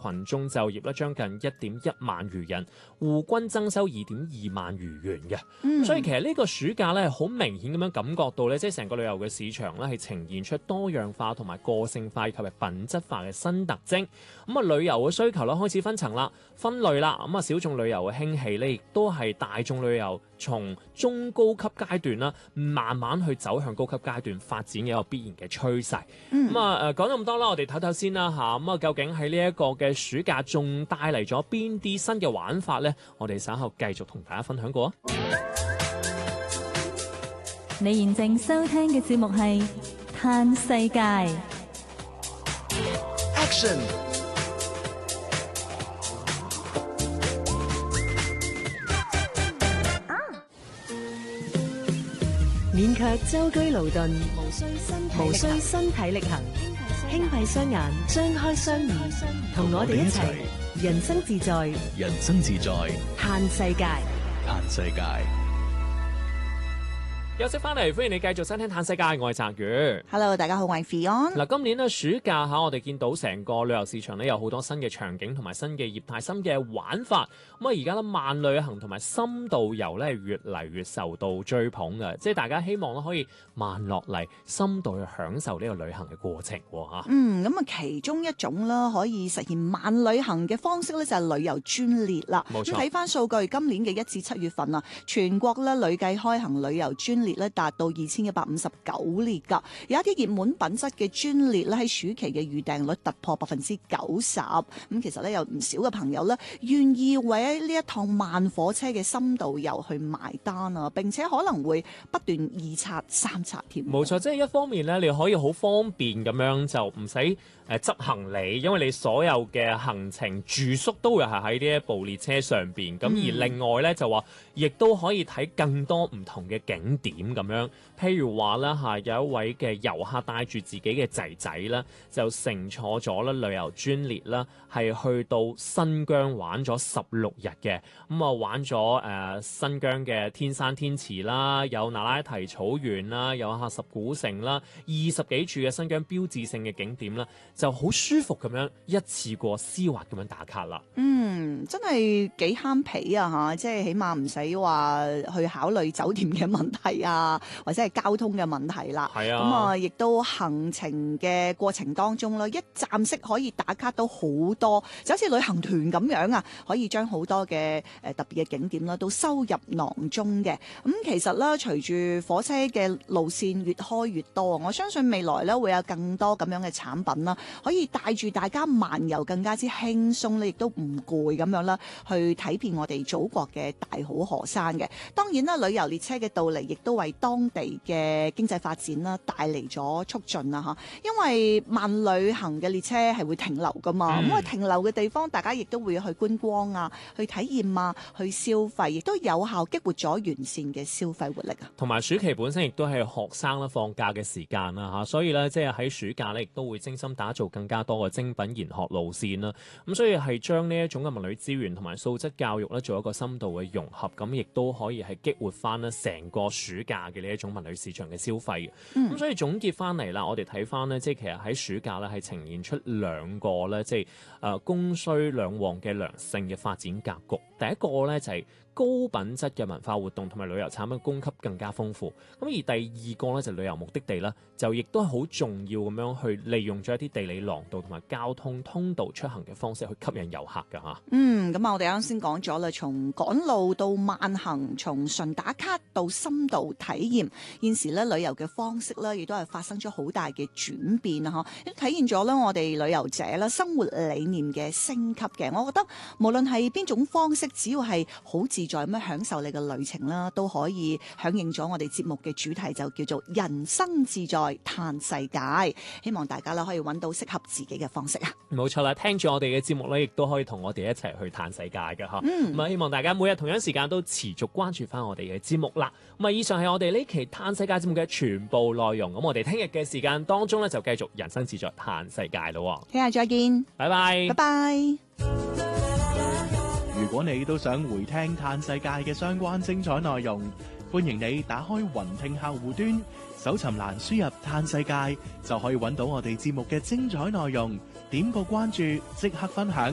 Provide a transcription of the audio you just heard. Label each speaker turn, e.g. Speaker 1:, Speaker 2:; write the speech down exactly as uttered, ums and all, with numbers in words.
Speaker 1: 群眾就業咧將近一點一萬餘人，戶均增收二點二萬餘元嘅。
Speaker 2: 嗯、
Speaker 1: 所以其實呢個暑假咧，好明顯咁樣感覺到咧，即係成個旅遊嘅市場咧係呈現出多樣化同埋個性化以及係品質化嘅新特徵。咁啊，旅遊嘅需求咧開始分層啦、分類啦。咁啊，小眾旅遊嘅興起咧，亦都係大眾旅遊從中高級階段啦，慢慢去走向高級階段發展嘅一個必然嘅趨勢。咁啊、嗯，誒講咗咁多啦，我哋唞唞先啦嚇。咁啊，究竟喺呢一個嘅暑假仲帶嚟咗邊啲新嘅玩法咧？我哋稍後繼續同大家分享過啊。
Speaker 3: 你現正收聽嘅節目係《嘆世界》。
Speaker 4: Action！
Speaker 5: 免卻舟車勞頓，
Speaker 4: 無需身體
Speaker 5: 無需身體力行，輕閉雙眼，張開雙耳，同我哋一齊人生自在，
Speaker 4: 人生自在，
Speaker 5: 嘆世界，
Speaker 4: 嘆世界。
Speaker 1: 休息翻嚟，歡迎你繼續收聽《嘆世界》，我係澤宇。
Speaker 2: Hello， 大家好，我係 Fion。
Speaker 1: 嗱，今年咧暑假嚇，我哋見到成個旅遊市場咧有好多新嘅場景同埋新嘅業態、新嘅玩法。咁啊，而家咧慢旅行同埋深度遊咧越嚟越受到追捧嘅，即係大家希望咧可以慢落嚟，深度去享受呢個旅行嘅過程嚇。
Speaker 2: 嗯，咁啊，其中一種啦，可以實現慢旅行嘅方式咧，就係旅遊專列啦。
Speaker 1: 冇錯。
Speaker 2: 咁睇翻數據，今年嘅一至七月份啊，全國咧累計開行旅遊專列咧達到二千一百五十九列㗎，有一啲熱門品質嘅專列咧喺暑期嘅預訂率突破百分之九十，咁其實咧有唔少嘅朋友咧願意為呢一趟慢火車嘅深度遊去埋單啊，並且可能會不斷二刷三刷添。
Speaker 1: 冇錯，即係一方面咧，你可以好方便咁樣就唔使誒執行李，因為你所有嘅行程住宿都會係喺呢一部列車上邊。咁、嗯、而另外咧就話，亦都可以睇更多唔同嘅景點咁樣。譬如話咧嚇，有一位嘅遊客帶住自己嘅仔仔啦，就乘坐咗咧旅遊專列啦，係去到新疆玩咗十六日嘅。咁啊玩咗誒、呃、新疆嘅天山天池啦，有那拉提草原啦，有喀什古城啦，二十幾處嘅新疆標誌性嘅景點啦，就好舒服咁樣一次過絲滑咁樣打卡啦。
Speaker 2: 嗯，真係幾慳皮啊嚇！即係起碼唔使話去考慮酒店嘅問題啊，或者係交通嘅問題啦。
Speaker 1: 係啊，
Speaker 2: 咁啊，亦都行程嘅過程當中啦，一站式可以打卡到好多，就好似旅行團咁樣啊，可以將好多嘅誒特別嘅景點啦，都收入囊中嘅。咁其實咧，隨住火車嘅路線越開越多，我相信未來咧會有更多咁樣嘅產品啦，可以帶住大家漫遊更加之輕鬆咧，亦都唔攰咁樣啦，去睇遍我哋祖國嘅大好河山嘅。當然啦，旅遊列車嘅到嚟，亦都為當地嘅經濟發展啦帶嚟咗促進啦嚇。因為慢旅行嘅列車係會停留噶嘛，咁啊、嗯、停留嘅地方，大家亦都會去觀光啊，去體驗啊，去消費，亦都有效激活咗完善嘅消費活力啊。
Speaker 1: 同埋暑期本身亦都係學生啦放假嘅時間啦嚇，所以咧即係喺暑假咧亦都會精心打造更加多嘅精品研學路線啦。咁所以係將呢一種嘅文旅資源同埋素質教育咧做一個深度嘅融合，咁亦都可以係激活翻咧成個暑假嘅呢一種文旅市場嘅消費嘅。咁、嗯、所以總結翻嚟啦，我哋睇翻呢，即係其實喺暑假咧係呈現出兩個咧，即係誒供需兩旺嘅良性嘅發展格局。第一個咧就係、是高品質嘅文化活動同埋旅遊產品供給更加豐富，咁而第二個咧就旅遊目的地啦，就亦都係好重要咁樣去利用咗一啲地理廊道同埋交通通道出行嘅方式去吸引遊客㗎嚇。
Speaker 2: 嗯，咁啊，我哋啱先講咗啦，從趕路到慢行，從純打卡到深度體驗，現時咧旅遊嘅方式咧，亦都係發生咗好大嘅轉變啊！嗬，體現咗咧我哋旅遊者啦生活理念嘅升級嘅。我覺得無論係邊種方式，只要係好自在咁樣享受你嘅旅程啦，都可以響應咗我哋節目嘅主題，就叫做人生自在嘆世界。希望大家咧可以揾到適合自己嘅方式啊！
Speaker 1: 冇錯啦，聽住我哋嘅節目咧，亦都可以同我哋一齊去嘆世界嘅嚇。咁啊、嗯，希望大家每日同樣時間都持續關注翻我哋嘅節目啦。咁啊，以上係我哋呢期嘆世界節目嘅全部內容。咁我哋聽日嘅時間當中咧，就繼續人生自在嘆世界咯。
Speaker 2: 聽日再見，
Speaker 1: 拜拜，
Speaker 2: 拜拜。
Speaker 6: 如果你都想回聽嘆世界嘅相關精彩內容，歡迎你打開雲聽客戶端，搜尋欄輸入嘆世界，就可以揾到我哋節目嘅精彩內容。點個關注，即刻分享。